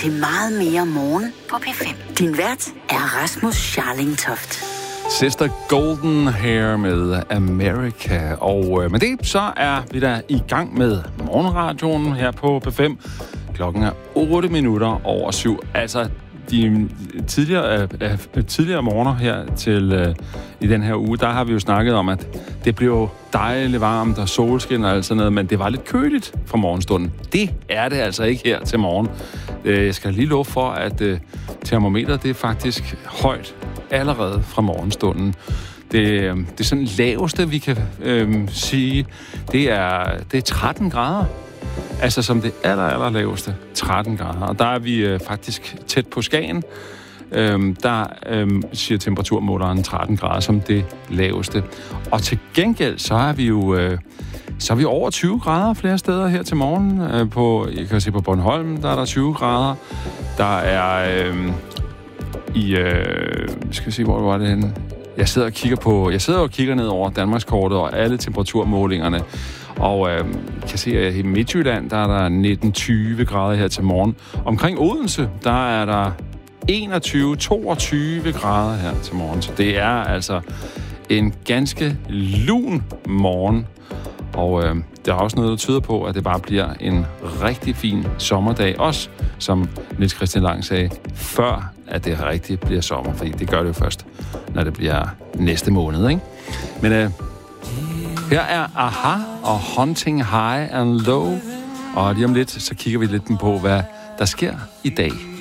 til meget mere morgen på P5. Din vært er Rasmus Scharlingtoft. Sister Golden Hair med America. Og med det, så er vi da i gang med morgenradioen her på P5. Klokken er 7:08. Altså, de tidligere morgener her til i den her uge, der har vi jo snakket om, at det blev dejligt varmt og solskin og alt sådan noget, men det var lidt køligt fra morgenstunden. Det er det altså ikke her til morgen. Jeg skal lige love for, at termometeret, det er faktisk højt allerede fra morgenstunden. Det er sådan laveste, vi kan sige, det er 13 grader. Altså som det aller laveste, 13 grader. Og der er vi faktisk tæt på Skagen. Der siger temperaturmåleren 13 grader som det laveste. Og til gengæld, så er vi jo over 20 grader flere steder her til morgen. Jeg kan se på Bornholm, der er der 20 grader. Der er skal vi se, hvor var det henne? Jeg sidder og kigger ned over Danmarkskortet og alle temperaturmålingerne. Og kan se, at i Midtjylland, der er der 19-20 grader her til morgen. Omkring Odense, der er der 21-22 grader her til morgen. Så det er altså en ganske lun morgen. Og der er også noget, der tyder på, at det bare bliver en rigtig fin sommerdag. Også, som Niels Christian Lang sagde, før at det rigtig bliver sommer. Fordi det gør det jo først, når det bliver næste måned, ikke? Men her er Aha og Hunting High and Low. Og lige om lidt, så kigger vi lidt på, hvad der sker i dag.